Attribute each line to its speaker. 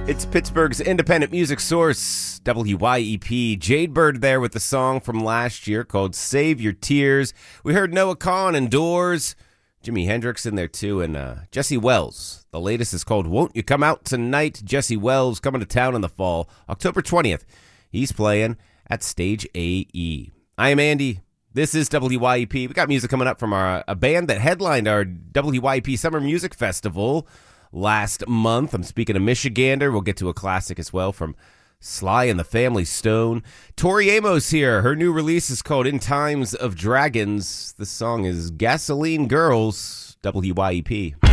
Speaker 1: It's Pittsburgh's independent music source, WYEP. Jade Bird there with the song from last year called Save Your Tears. We heard Noah Kahan and Doors, Jimi Hendrix in there too, and Jesse Wells. The latest is called Won't You Come Out Tonight? Jesse Wells coming to town in the fall, October 20th. He's playing at Stage AE. I am Andy. This is WYEP. We got music coming up from a band that headlined our WYEP Summer Music Festival last month. I'm speaking of Michigander. We'll get to a classic as well from Sly and the Family Stone. Tori Amos here. Her new release is called In Times of Dragons. The song is Gasoline Girls, WYEP.